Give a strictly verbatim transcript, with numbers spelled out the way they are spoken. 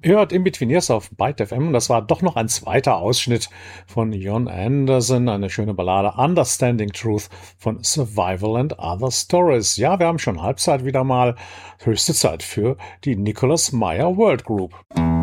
Ihr hört In Between Years auf Byte F M. Das war doch noch ein zweiter Ausschnitt von Jon Anderson, eine schöne Ballade Understanding Truth von Survival and Other Stories. Ja, wir haben schon Halbzeit wieder mal. Höchste Zeit für die Nicholas Meyer World Group.